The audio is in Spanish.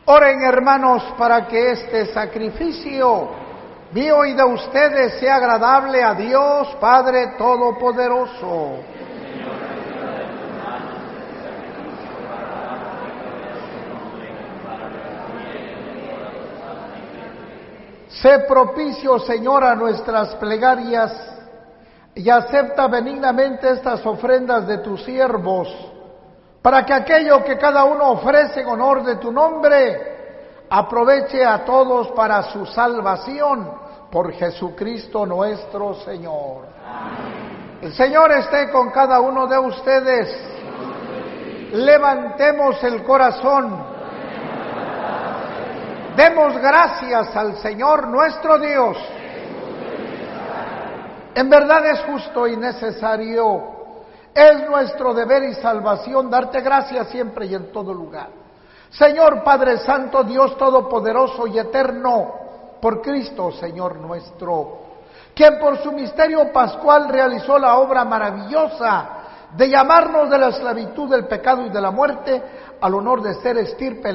Oren, hermanos, para que este sacrificio mío y de ustedes sea agradable a Dios Padre Todopoderoso. Sé propicio, Señor, a nuestras plegarias y acepta benignamente estas ofrendas de tus siervos, para que aquello que cada uno ofrece en honor de tu nombre aproveche a todos para su salvación, por Jesucristo nuestro Señor. Amén. El Señor esté con cada uno de ustedes. Levantemos el corazón. Demos gracias al Señor nuestro Dios. En verdad es justo y necesario, es nuestro deber y salvación darte gracias siempre y en todo lugar. Señor Padre Santo, Dios Todopoderoso y Eterno, por Cristo, Señor nuestro, quien por su misterio pascual realizó la obra maravillosa de llamarnos de la esclavitud del pecado y de la muerte al honor de ser estirpe